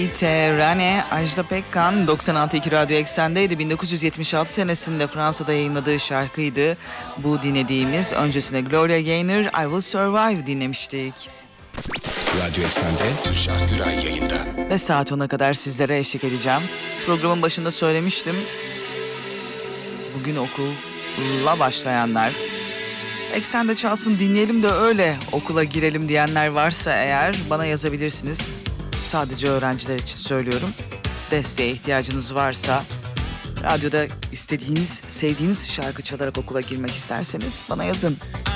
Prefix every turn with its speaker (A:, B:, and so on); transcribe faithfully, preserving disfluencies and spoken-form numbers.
A: Terane, Ajda Pekkan doksan altı nokta iki Radyo Eksen'deydi. bin dokuz yüz yetmiş altı senesinde Fransa'da yayınladığı şarkıydı bu dinlediğimiz. Öncesine Gloria Gaynor, I Will Survive dinlemiştik.
B: Radyo Eksen'de Kürşat Güray yayında.
A: Ve saat ona kadar sizlere eşlik edeceğim. Programın başında söylemiştim. Bugün okulla başlayanlar, Eksen'de çalsın dinleyelim de öyle okula girelim diyenler varsa eğer bana yazabilirsiniz. Sadece öğrenciler için söylüyorum. Desteğe ihtiyacınız varsa, radyoda istediğiniz, sevdiğiniz şarkı çalarak okula girmek isterseniz bana yazın.